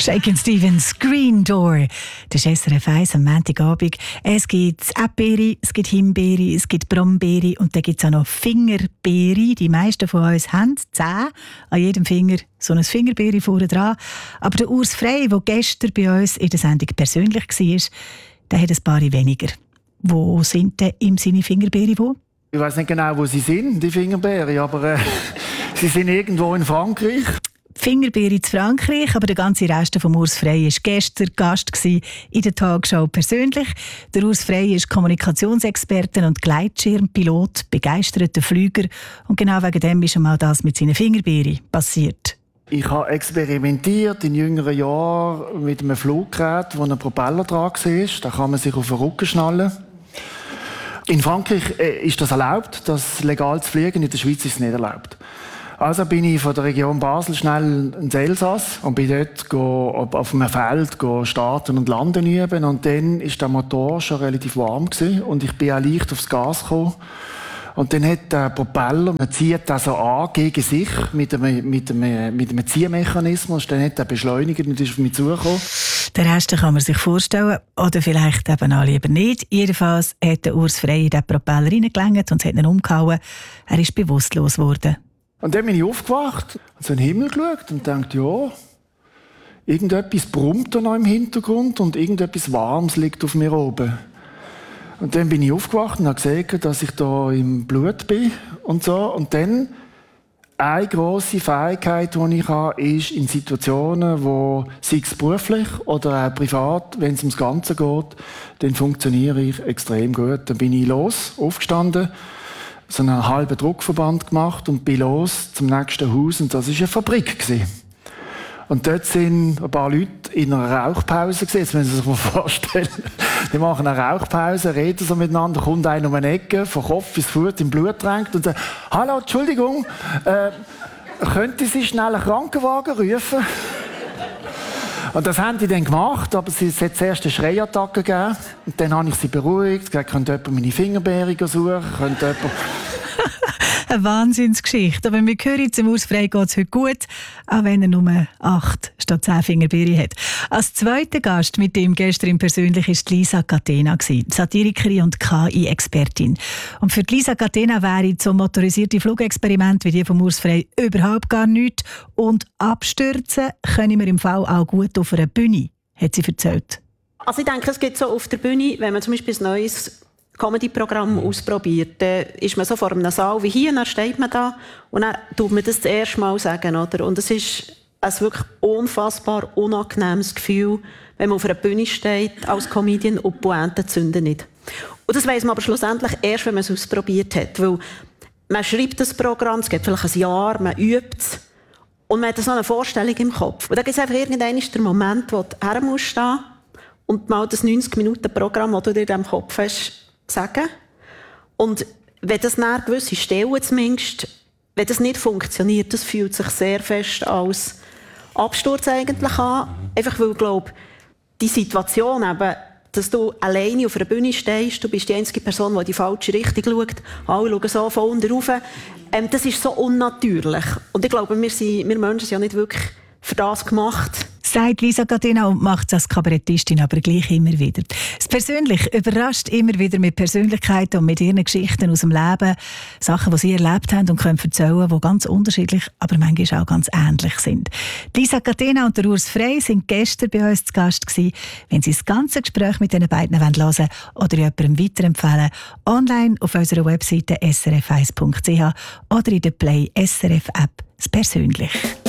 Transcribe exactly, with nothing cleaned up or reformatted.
Shakin' Stevens, Green Door. Das ist S R F eins am Montagabend. Es gibt Erdbeere, es gibt Himbeere, es gibt Brombeere und dann gibt es auch noch Fingerbeere. Die meisten von uns haben zehn, an jedem Finger so ein Fingerbeere vorne dran. Aber der Urs Frey, der gestern bei uns in der Sendung persönlich war, der hat ein paar weniger. Wo sind denn ihm seine Fingerbeere? Wo? Ich weiß nicht genau, wo sie sind, die Fingerbeere, aber äh, sie sind irgendwo in Frankreich. Fingerbeere in Frankreich, aber der ganze Rest von Urs Frey war gestern Gast in der Tagesschau persönlich. Der Urs Frey ist Kommunikationsexperte und Gleitschirmpilot, begeisterter Flüger. Und genau wegen dem ist ihm auch das mit seinen Fingerbeeren passiert. Ich habe experimentiert in jüngeren Jahren mit einem Fluggerät, wo ein Propeller dran war. Da kann man sich auf den Rücken schnallen. In Frankreich ist das erlaubt, das legal zu fliegen. In der Schweiz ist es nicht erlaubt. Also bin ich von der Region Basel schnell ins Elsass und bin dort auf einem Feld starten und landen üben. Und dann war der Motor schon relativ warm gewesen und ich bin auch leicht aufs Gas gekommen. Und dann hat der Propeller, man zieht das so an gegen sich mit einem, mit einem, mit einem Ziehmechanismus. Dann hat er beschleunigt und ist auf mich zugekommen. Den Rest kann man sich vorstellen, oder vielleicht eben auch lieber nicht. Jedenfalls hat der Urs Frey in den Propeller reingelenkt und hat ihn umgehauen. Er ist bewusstlos geworden. Und dann bin ich aufgewacht und so in den Himmel geschaut und dachte, ja, irgendetwas brummt da noch im Hintergrund und irgendetwas Warmes liegt auf mir oben. Und dann bin ich aufgewacht und habe gesehen, dass ich da im Blut bin und so. Und dann eine grosse Fähigkeit, die ich habe, ist in Situationen, wo, sei es beruflich oder auch privat, wenn es ums Ganze geht, dann funktioniere ich extrem gut. Dann bin ich los, aufgestanden, so einen halben Druckverband gemacht und bin los zum nächsten Haus und das war eine Fabrik. Und dort sind ein paar Leute in einer Rauchpause gewesen. Jetzt müssen Sie sich mal vorstellen. Die machen eine Rauchpause, reden so miteinander, kommt einer um eine Ecke, von Kopf bis Fuß im Blut tränkt und sagt, «Hallo, Entschuldigung, äh, könnten Sie schnell einen Krankenwagen rufen?» Und das haben die dann gemacht, aber es hat zuerst eine Schreiattacke gegeben. Und dann habe ich sie beruhigt, gesagt, könnte jemand meine Fingerbeere suchen, könnte jemand... Eine Wahnsinnsgeschichte. Aber mit hören zum Urs Frey geht es heute gut, auch wenn er nur acht statt zehn Fingerbeere hat. Als zweiter Gast mit dem gestern persönlich war Lisa Catena, Satirikerin und K I-Expertin. Und für Lisa Catena wäre so motorisierte Flugexperimente wie die von Urs Frey überhaupt gar nichts. Und abstürzen können wir im Fall auch gut auf einer Bühne, hat sie erzählt. Also ich denke, es gibt so auf der Bühne, wenn man zum Beispiel ein neues Comedy-Programm ausprobiert, dann ist man so vor einem Saal wie hier, dann steht man da und dann tut man das das erste Mal sagen, oder? Und es ist ein wirklich unfassbar unangenehmes Gefühl, wenn man auf einer Bühne steht als Comedian und die Pointe zünden nicht. Und das weiss man aber schlussendlich erst, wenn man es ausprobiert hat, weil man schreibt das Programm, es geht vielleicht ein Jahr, man übt es und man hat so eine Vorstellung im Kopf. Und dann gibt es einfach irgendwann den Moment, wo du her musst stehen und mal das neunzig-Minuten-Programm, das du dir in deinem Kopf hast, sagen. Und wenn das nach gewisse Stellen zumindest, wenn das nicht funktioniert, das fühlt sich sehr fest als Absturz eigentlich an. Einfach weil ich glaube, die Situation eben, dass du alleine auf einer Bühne stehst, du bist die einzige Person, die in die falsche Richtung schaut, alle schauen so von unten rauf, ähm, das ist so unnatürlich. Und ich glaube, wir, sind, wir Menschen sind ja nicht wirklich für das gemacht. Sagt Lisa Catena und macht es als Kabarettistin aber gleich immer wieder. Das Persönlich überrascht immer wieder mit Persönlichkeiten und mit ihren Geschichten aus dem Leben. Sachen, die sie erlebt haben und können erzählen, die ganz unterschiedlich, aber manchmal auch ganz ähnlich sind. Lisa Catena und der Urs Frey sind gestern bei uns zu Gast gewesen. Wenn Sie das ganze Gespräch mit diesen beiden hören wollen oder jemandem weiterempfehlen, online auf unserer Webseite s r f eins punkt c h oder in der Play S R F App. Das Persönlich.